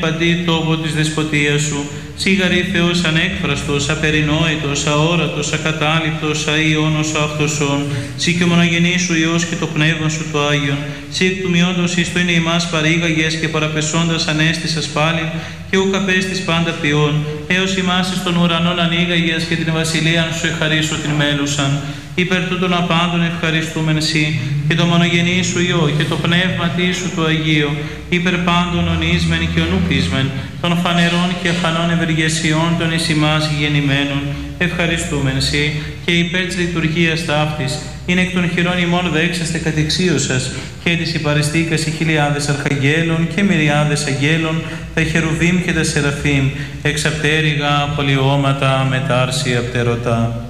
παντή τόπο της δεσποτείας σου, σίγαρη Θεός ανέκφραστος, απερινόητος, αόρατος, ακατάληπτος, αΐωνος, αυτοσόν, σύ και ο μονογενής σου Υιός και το Πνεύμα σου το Άγιον, σύ εκ του μειόντος εις το είναι ημάς παρήγαγες και παραπεσόντας ανέστησας πάλιν, και ουκ απέστης πάντα ποιόν, έως ημάς εις των ουρανών ανοίγαγες και την βασιλείαν σου εχαρίσω την μέλουσαν. Υπέρ τούτων απάντων ευχαριστούμεν σοι, και το μονογενή σου Υιό και το Πνεύμα σου το Αγίο, υπέρ πάντων ονείσμεν και ονούκισμεν, των φανερών και αφανών ευεργεσιών των εις ημάς γεννημένων, ευχαριστούμεν σοι, και υπέρ της λειτουργίας ταύτης, είναι εκ των χειρών ημών δέξαστε κατεξίωσας, και της υπαριστήκας οι χιλιάδες αρχαγγέλων και μυριάδες αγγέλων, τα χερουβίμ και τα σεραφείμ, εξαπτέρυγα πολιώματα μετάρσια πτερωτά.